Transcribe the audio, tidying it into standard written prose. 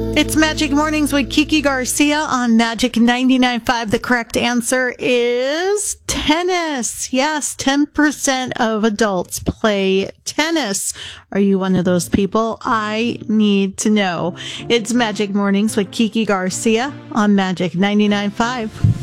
It's Magic Mornings with Kiki Garcia on Magic 99.5. The correct answer is tennis. Yes, 10% of adults play tennis. Are you one of those people? I need to know. It's Magic Mornings with Kiki Garcia on Magic 99.5.